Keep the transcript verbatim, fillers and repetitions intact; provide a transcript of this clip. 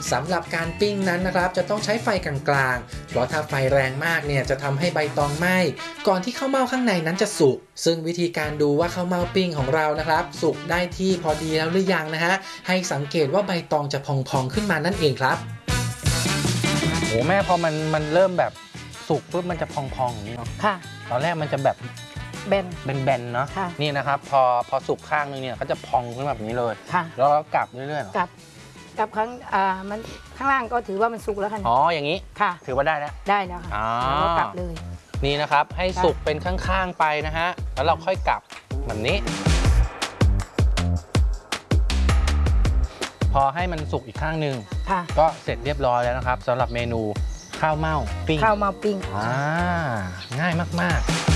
สำหรับการปิ้งนั้นนะครับจะต้องใช้ไฟกลางๆเพราะถ้าไฟแรงมากเนี่ยจะทำให้ใบตองไหม้ก่อนที่ข้าวเม่าข้างในนั้นจะสุกซึ่งวิธีการดูว่าข้าวเม่าปิ้งของเรานะครับสุกได้ที่พอดีแล้วหรือยังนะฮะให้สังเกตว่าใบตองจะพองๆขึ้นมานั่นเองครับโอ้แม่พอมันมันเริ่มแบบสุกปุ๊บมันจะพองๆอย่างนี้เนาะค่ะตอนแรกมันจะแบบแบนแบนๆเนาะนี่นะครับพอพอสุกข้างนึงเนี่ยเขาจะพองขึ้นแบบนี้เลยค่ะแล้วเรากลับเรื่อยๆกลับกลับครั้งอ่ามันข้างล่างก็ถือว่ามันสุกแล้วค่ะอ๋ออย่างนี้ค่ะถือว่าได้แล้วได้แล้วค่ะแล้วกลับเลยนี่นะครับให้สุกเป็นข้างๆไปนะฮะแล้วเราค่อยกลับแบบนี้พอให้มันสุกอีกข้างหนึ่งก็เสร็จเรียบร้อยแล้วนะครับสำหรับเมนูข้าวเม่าปิ้งข้าวเม่าปิ้งอ่าง่ายมากๆ